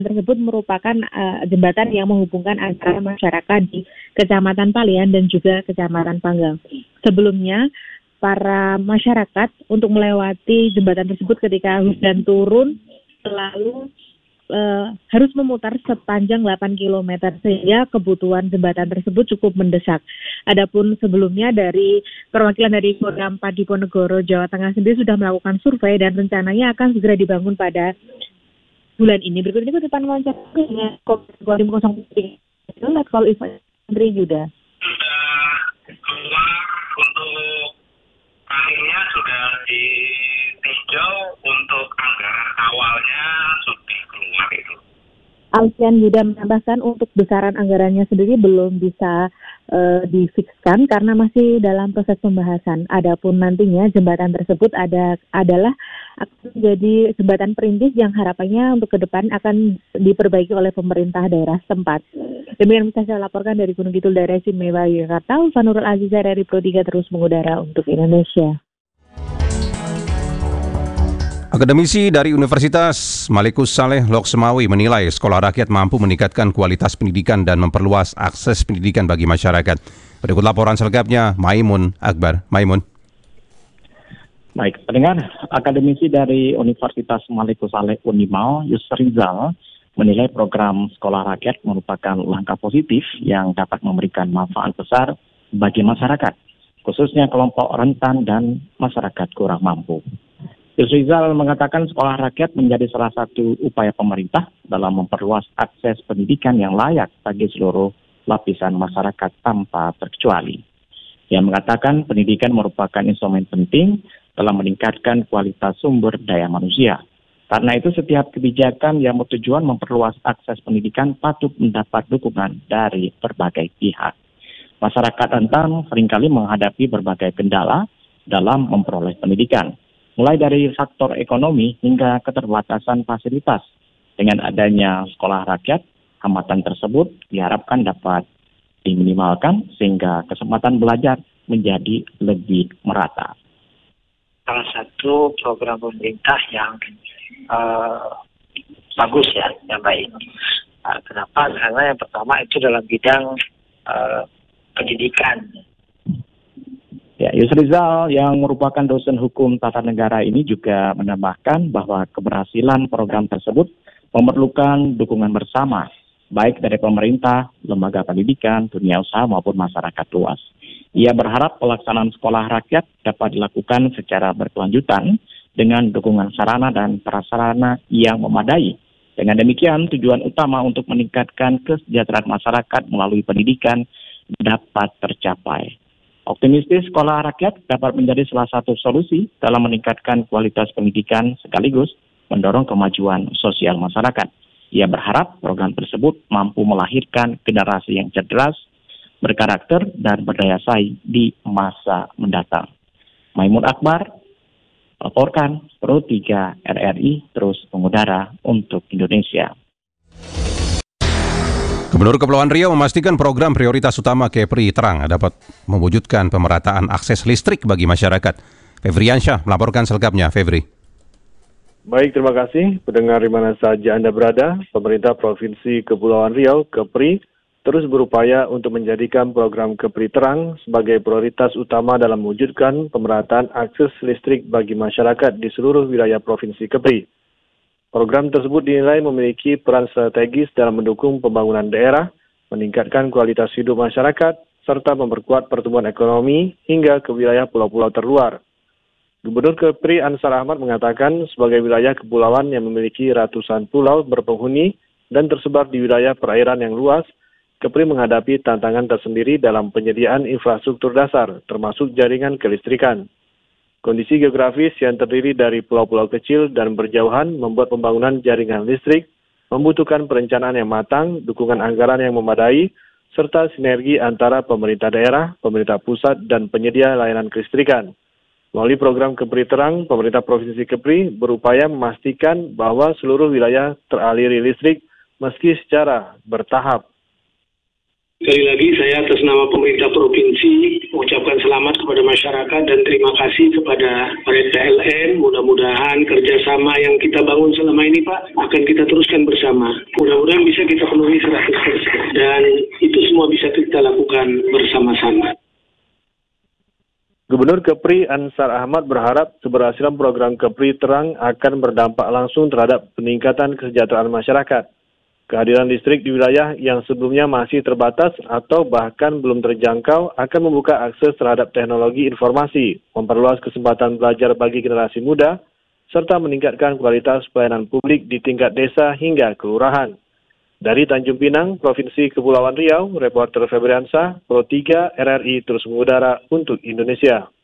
tersebut merupakan jembatan yang menghubungkan antara masyarakat di Kecamatan Palian dan juga Kecamatan Panggang. Sebelumnya, para masyarakat untuk melewati jembatan tersebut ketika hujan turun selalu harus memutar sepanjang 8 km sehingga kebutuhan jembatan tersebut cukup mendesak. Adapun sebelumnya dari perwakilan dari Kodam Diponegoro, Jawa Tengah sendiri sudah melakukan survei dan rencananya akan segera dibangun pada bulan ini. Berikut ini kutipan wawancara dengan Kodim 03 Letkol Infantri Yuda. Sudah keluar untuk akhirnya sudah ditinjau untuk anggaran awalnya sudah keluar itu. Alfian Yuda menambahkan untuk besaran anggarannya sendiri belum bisa difikskan karena masih dalam proses pembahasan. Adapun nantinya jembatan tersebut adalah akan menjadi jembatan perintis yang harapannya untuk ke depan akan diperbaiki oleh pemerintah daerah setempat. Demikian bisa saya laporkan dari Gunung Kidul Daerah Istimewa Yogyakarta. Fanurul Aziza dari Pro 3 terus mengudara untuk Indonesia. Akademisi dari Universitas Malikus Saleh Loksemawi menilai sekolah rakyat mampu meningkatkan kualitas pendidikan dan memperluas akses pendidikan bagi masyarakat. Berikut laporan selengkapnya Maimun Akbar. Maimun. Baik, pendengar, akademisi dari Universitas Malikus Saleh Unimau, Yusrizal, menilai program sekolah rakyat merupakan langkah positif yang dapat memberikan manfaat besar bagi masyarakat, khususnya kelompok rentan dan masyarakat kurang mampu. Yusrizal mengatakan sekolah rakyat menjadi salah satu upaya pemerintah dalam memperluas akses pendidikan yang layak bagi seluruh lapisan masyarakat tanpa terkecuali. Ia mengatakan pendidikan merupakan instrumen penting dalam meningkatkan kualitas sumber daya manusia. Karena itu setiap kebijakan yang bertujuan memperluas akses pendidikan patut mendapat dukungan dari berbagai pihak. Masyarakat rentan seringkali menghadapi berbagai kendala dalam memperoleh pendidikan, mulai dari faktor ekonomi hingga keterbatasan fasilitas. Dengan adanya sekolah rakyat, hambatan tersebut diharapkan dapat diminimalkan sehingga kesempatan belajar menjadi lebih merata. Salah satu program pemerintah yang bagus ya, yang baik. Kenapa? Karena yang pertama itu dalam bidang pendidikan. Ya, Yusrizal yang merupakan dosen hukum tata negara ini juga menambahkan bahwa keberhasilan program tersebut memerlukan dukungan bersama, baik dari pemerintah, lembaga pendidikan, dunia usaha maupun masyarakat luas. Ia berharap pelaksanaan sekolah rakyat dapat dilakukan secara berkelanjutan dengan dukungan sarana dan prasarana yang memadai. Dengan demikian, tujuan utama untuk meningkatkan kesejahteraan masyarakat melalui pendidikan dapat tercapai. Optimistis sekolah rakyat dapat menjadi salah satu solusi dalam meningkatkan kualitas pendidikan sekaligus mendorong kemajuan sosial masyarakat. Ia berharap program tersebut mampu melahirkan generasi yang cerdas, berkarakter, dan berdaya saing di masa mendatang. Maimun Akbar, laporkan Pro 3 RRI terus mengudara untuk Indonesia. Gubernur Kepulauan Riau memastikan program prioritas utama Kepri Terang dapat mewujudkan pemerataan akses listrik bagi masyarakat. Fevriansyah melaporkan selengkapnya. Fevri. Baik, terima kasih. Pendengar di mana saja Anda berada, pemerintah Provinsi Kepulauan Riau, Kepri, terus berupaya untuk menjadikan program Kepri Terang sebagai prioritas utama dalam mewujudkan pemerataan akses listrik bagi masyarakat di seluruh wilayah Provinsi Kepri. Program tersebut dinilai memiliki peran strategis dalam mendukung pembangunan daerah, meningkatkan kualitas hidup masyarakat, serta memperkuat pertumbuhan ekonomi hingga ke wilayah pulau-pulau terluar. Gubernur Kepri Ansar Ahmad mengatakan sebagai wilayah kepulauan yang memiliki ratusan pulau berpenghuni dan tersebar di wilayah perairan yang luas, Kepri menghadapi tantangan tersendiri dalam penyediaan infrastruktur dasar, termasuk jaringan kelistrikan. Kondisi geografis yang terdiri dari pulau-pulau kecil dan berjauhan membuat pembangunan jaringan listrik membutuhkan perencanaan yang matang, dukungan anggaran yang memadai, serta sinergi antara pemerintah daerah, pemerintah pusat, dan penyedia layanan kelistrikan. Melalui program Kepri Terang, pemerintah Provinsi Kepri berupaya memastikan bahwa seluruh wilayah teraliri listrik meski secara bertahap. Sekali lagi saya atas nama pemerintah provinsi mengucapkan selamat kepada masyarakat dan terima kasih kepada PLN. Mudah-mudahan kerjasama yang kita bangun selama ini Pak akan kita teruskan bersama. Mudah-mudahan bisa kita penuhi 100% dan itu semua bisa kita lakukan bersama-sama. Gubernur Kepri Ansar Ahmad berharap keberhasilan program Kepri Terang akan berdampak langsung terhadap peningkatan kesejahteraan masyarakat. Kehadiran listrik di wilayah yang sebelumnya masih terbatas atau bahkan belum terjangkau akan membuka akses terhadap teknologi informasi, memperluas kesempatan belajar bagi generasi muda, serta meningkatkan kualitas pelayanan publik di tingkat desa hingga kelurahan. Dari Tanjung Pinang, Provinsi Kepulauan Riau, reporter Febriansyah, Pro 3 RRI terus mengudara untuk Indonesia.